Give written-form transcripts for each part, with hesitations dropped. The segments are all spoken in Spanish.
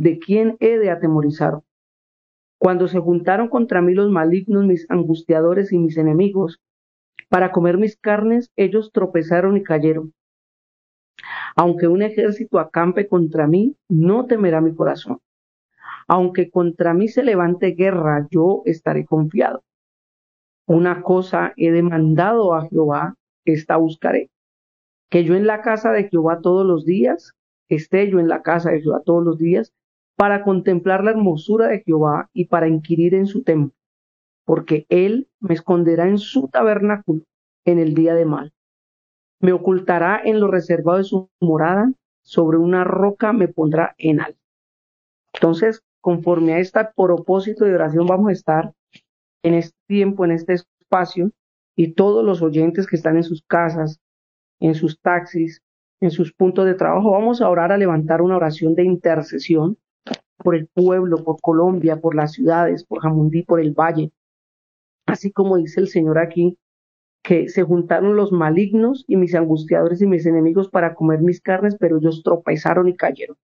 ¿de quién he de atemorizar? Cuando se juntaron contra mí los malignos, mis angustiadores y mis enemigos, para comer mis carnes, ellos tropezaron y cayeron. Aunque un ejército acampe contra mí, no temerá mi corazón. Aunque contra mí se levante guerra, yo estaré confiado. Una cosa he demandado a Jehová, esta buscaré, que yo en la casa de Jehová todos los días, esté yo en la casa de Jehová todos los días, para contemplar la hermosura de Jehová y para inquirir en su templo, porque él me esconderá en su tabernáculo en el día de mal. Me ocultará en lo reservado de su morada, sobre una roca me pondrá en alto. Entonces, conforme a este propósito de oración, vamos a estar en este tiempo, en este espacio, y todos los oyentes que están en sus casas, en sus taxis, en sus puntos de trabajo, vamos a orar, a levantar una oración de intercesión por el pueblo, por Colombia, por las ciudades, por Jamundí, por el valle. Así como dice el Señor aquí, que se juntaron los malignos y mis angustiadores y mis enemigos para comer mis carnes, pero ellos tropezaron y cayeron.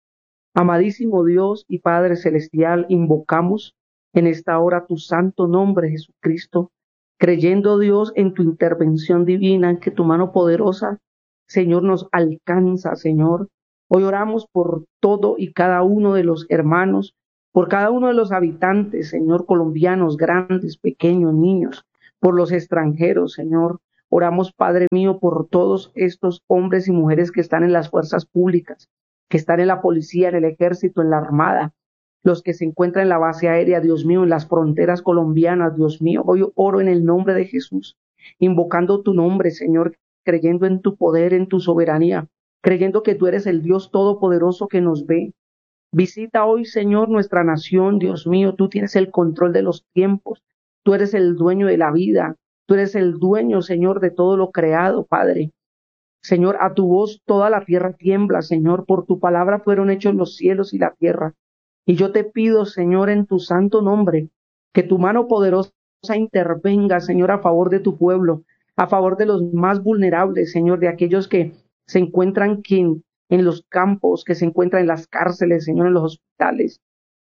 Amadísimo Dios y Padre Celestial, invocamos en esta hora tu santo nombre, Jesucristo, creyendo, Dios, en tu intervención divina, en que tu mano poderosa, Señor, nos alcanza, Señor. Hoy oramos por todo y cada uno de los hermanos, por cada uno de los habitantes, Señor, colombianos, grandes, pequeños, niños, por los extranjeros, Señor. Oramos, Padre mío, por todos estos hombres y mujeres que están en las fuerzas públicas, que están en la policía, en el ejército, en la armada, los que se encuentran en la base aérea, Dios mío, en las fronteras colombianas, Dios mío. Hoy oro en el nombre de Jesús, invocando tu nombre, Señor, creyendo en tu poder, en tu soberanía, creyendo que tú eres el Dios todopoderoso que nos ve. Visita hoy, Señor, nuestra nación, Dios mío, tú tienes el control de los tiempos, tú eres el dueño de la vida, tú eres el dueño, Señor, de todo lo creado, Padre. Señor, a tu voz toda la tierra tiembla, Señor, por tu palabra fueron hechos los cielos y la tierra. Y yo te pido, Señor, en tu santo nombre, que tu mano poderosa intervenga, Señor, a favor de tu pueblo, a favor de los más vulnerables, Señor, de aquellos que se encuentran en los campos, que se encuentran en las cárceles, Señor, en los hospitales,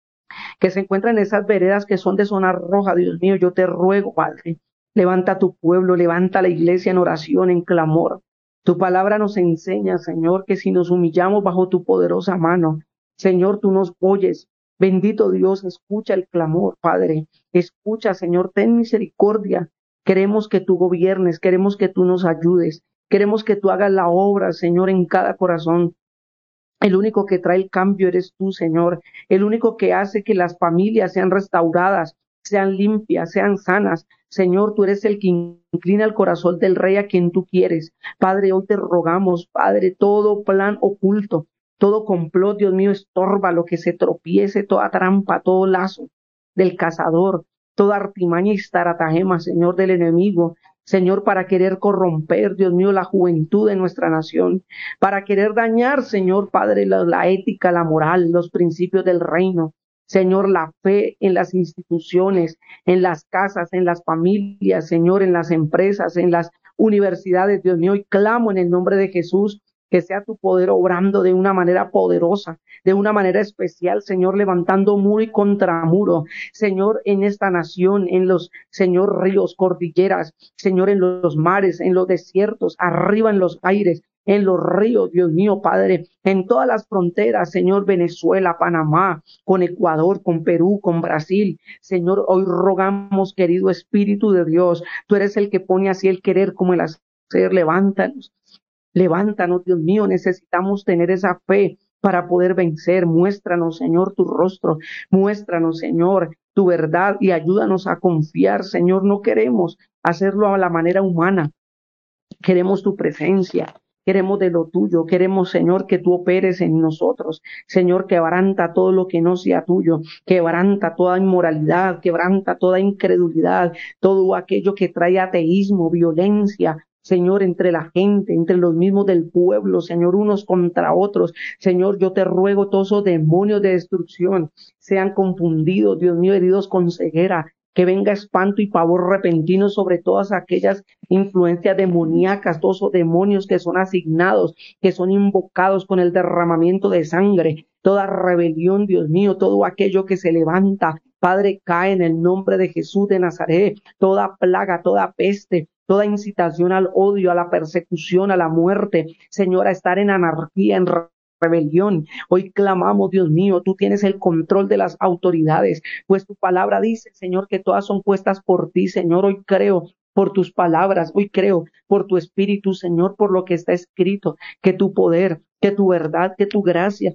que se encuentran en esas veredas que son de zona roja, Dios mío. Yo te ruego, Padre, levanta a tu pueblo, levanta a la iglesia en oración, en clamor. Tu palabra nos enseña, Señor, que si nos humillamos bajo tu poderosa mano, Señor, tú nos oyes. Bendito Dios, escucha el clamor, Padre. Escucha, Señor, ten misericordia. Queremos que tú gobiernes, queremos que tú nos ayudes, queremos que tú hagas la obra, Señor, en cada corazón. El único que trae el cambio eres tú, Señor. El único que hace que las familias sean restauradas, sean limpias, sean sanas. Señor, tú eres el que inclina el corazón del rey a quien tú quieres. Padre, hoy te rogamos, Padre, todo plan oculto, todo complot, Dios mío, estorba lo que se tropiece, toda trampa, todo lazo del cazador, toda artimaña y estratagema, Señor, del enemigo. Señor, para querer corromper, Dios mío, la juventud de nuestra nación, para querer dañar, Señor Padre, la ética, la moral, los principios del reino. Señor, la fe en las instituciones, en las casas, en las familias, Señor, en las empresas, en las universidades, Dios mío, y clamo en el nombre de Jesús que sea tu poder obrando de una manera poderosa, de una manera especial, Señor, levantando muro y contramuro, Señor, en esta nación, en los, Señor, ríos, cordilleras, Señor, en los mares, en los desiertos, arriba en los aires, en los ríos, Dios mío, Padre, en todas las fronteras, Señor, Venezuela, Panamá, con Ecuador, con Perú, con Brasil. Señor, hoy rogamos, querido Espíritu de Dios, tú eres el que pone así el querer como el hacer. Levántanos, levántanos, Dios mío, necesitamos tener esa fe para poder vencer. Muéstranos, Señor, tu rostro, muéstranos, Señor, tu verdad y ayúdanos a confiar, Señor. No queremos hacerlo a la manera humana, queremos tu presencia. Queremos de lo tuyo, queremos, Señor, que tú operes en nosotros. Señor, quebranta todo lo que no sea tuyo, quebranta toda inmoralidad, quebranta toda incredulidad, todo aquello que trae ateísmo, violencia, Señor, entre la gente, entre los mismos del pueblo, Señor, unos contra otros. Señor, yo te ruego, todos esos demonios de destrucción sean confundidos, Dios mío, heridos con ceguera, que venga espanto y pavor repentino sobre todas aquellas influencias demoníacas, todos esos demonios que son asignados, que son invocados con el derramamiento de sangre, toda rebelión, Dios mío, todo aquello que se levanta, Padre, cae en el nombre de Jesús de Nazaret, toda plaga, toda peste, toda incitación al odio, a la persecución, a la muerte, Señor, a estar en anarquía, en rebelión. Hoy clamamos, Dios mío, tú tienes el control de las autoridades, pues tu palabra dice, Señor, que todas son puestas por ti, Señor. Hoy creo por tus palabras, hoy creo por tu espíritu, Señor, por lo que está escrito, que tu poder, que tu verdad, que tu gracia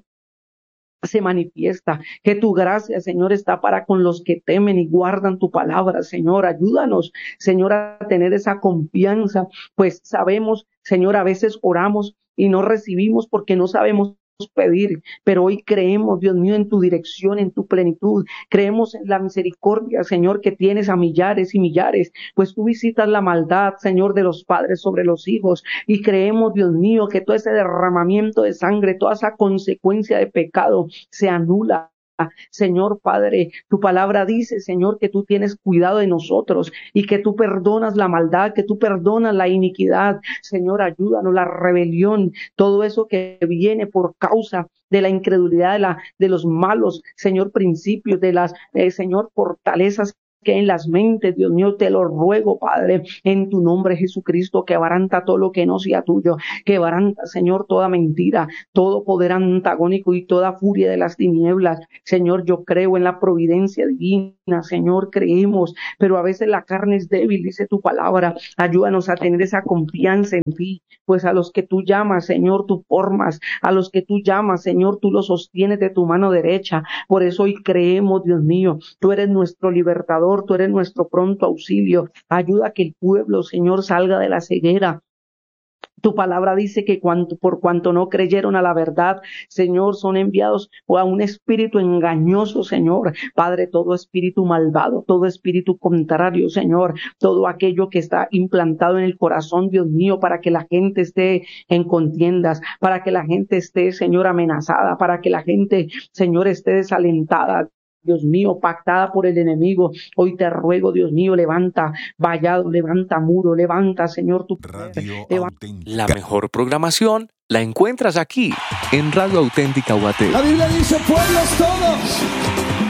se manifiesta, que tu gracia, Señor, está para con los que temen y guardan tu palabra, Señor. Ayúdanos, Señor, a tener esa confianza, pues sabemos, Señor, a veces oramos y no recibimos porque no sabemos pedir, pero hoy creemos, Dios mío, en tu dirección, en tu plenitud, creemos en la misericordia, Señor, que tienes a millares y millares, pues tú visitas la maldad, Señor, de los padres sobre los hijos, y creemos, Dios mío, que todo ese derramamiento de sangre, toda esa consecuencia de pecado se anula. Señor Padre, tu palabra dice, Señor, que tú tienes cuidado de nosotros y que tú perdonas la maldad, que tú perdonas la iniquidad. Señor, ayúdanos, la rebelión, todo eso que viene por causa de la incredulidad de los malos, Señor, principios, de las, Señor, fortalezas que en las mentes, Dios mío, te lo ruego, Padre, en tu nombre, Jesucristo, que abaranta todo lo que no sea tuyo, que abaranta, Señor, toda mentira, todo poder antagónico y toda furia de las tinieblas. Señor, yo creo en la providencia divina, Señor, creemos, pero a veces la carne es débil, dice tu palabra. Ayúdanos a tener esa confianza en ti, pues a los que tú llamas, Señor, tú formas, a los que tú llamas, Señor, tú los sostienes de tu mano derecha. Por eso hoy creemos, Dios mío, tú eres nuestro libertador, tú eres nuestro pronto auxilio. Ayuda a que el pueblo, Señor, salga de la ceguera. Tu palabra dice que por cuanto no creyeron a la verdad, Señor, son enviados a un espíritu engañoso, Señor. Padre, todo espíritu malvado, todo espíritu contrario, Señor, todo aquello que está implantado en el corazón, Dios mío, para que la gente esté en contiendas, para que la gente esté, Señor, amenazada, para que la gente, Señor, esté desalentada. Dios mío, pactada por el enemigo. Hoy te ruego, Dios mío, levanta vallado, levanta muro, levanta, Señor, tu poder. La mejor programación la encuentras aquí, en Radio Auténtica Guate. La Biblia dice, pueblos todos,